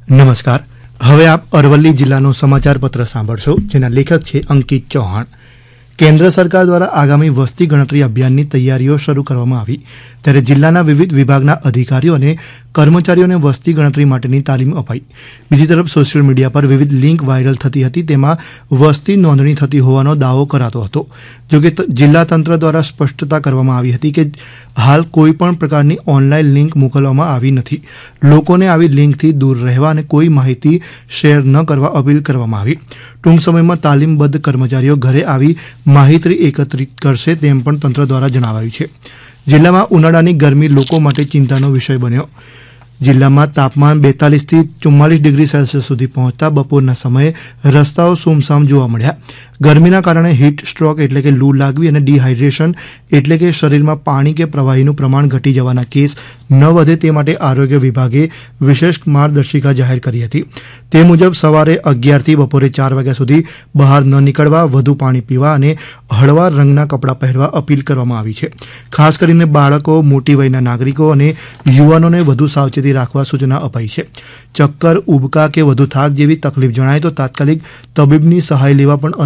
નમસ્કાર. હવે આપ અરવલ્લી જિલ્લાનું સમાચાર પત્ર સાંભળશો, જેના લેખક છે અંકિત ચૌહાણ. કેન્દ્ર સરકાર દ્વારા આગામી વસ્તી ગણતરી અભિયાનની તૈયારીઓ શરૂ કરવામાં આવી, ત્યારે જિલ્લાના વિવિધ વિભાગના અધિકારીઓ અને કર્મચારીઓને વસ્તી ગણતરી માટેની તાલીમ અપાઈ. બીજી તરફ સોશિયલ મીડિયા પર વિવિધ લિંક વાયરલ થતી હતી, તેમાં વસ્તી નોંધણી થતી હોવાનો દાવો કરાતો હતો. જોકે જિલ્લા તંત્ર દ્વારા સ્પષ્ટતા કરવામાં આવી હતી કે હાલ કોઈપણ પ્રકારની ઓનલાઈન લિંક મોકલવામાં આવી નથી. લોકોને આવી લિંકથી દૂર રહેવા અને કોઈ માહિતી શેર ન કરવા અપીલ કરવામાં આવી. ટૂંક સમયમાં તાલીમબદ્ધ કર્મચારીઓ ઘરે આવી માહિતી એકત્રિત કરશે તેમ પણ તંત્ર દ્વારા જણાવાયું છે. જિલ્લામાં ઉનાળાની ગરમી લોકો માટે ચિંતાનો વિષય બન્યો. જિલ્લામાં તાપમાન 42 થી 44 ડિગ્રી સેલ્સિયસ સુધી પહોંચતા બપોરના સમયે રસ્તાઓ સૂમસામ જોવા મળ્યા. ગરમીના કારણે હીટ સ્ટ્રોક એટલે કે લૂ લાગવી અને ડિહાઇડ્રેશન એટલે કે શરીરમાં પાણી કે પ્રવાહીનું પ્રમાણ ઘટી જવાના કેસ ન વધે તે માટે આરોગ્ય વિભાગે વિશેષ માર્ગદર્શિકા જાહેર કરી હતી. તે મુજબ સવારે 11 થી બપોરે 4 વાગ્યા સુધી બહાર ન નીકળવા, વધુ પાણી પીવા અને હળવા રંગના કપડાં પહેરવા અપીલ કરવામાં આવી છે. ખાસ કરીને બાળકો, મોટી વયના નાગરિકો અને યુવાનોને વધુ સાવચેતી રાખવા સૂચના અપાઈ છે. ચક્કર, ઉબકા કે વધુ થાક જેવી તકલીફ જણાય તો તાત્કાલિક તબીબની સહાય લેવા પણ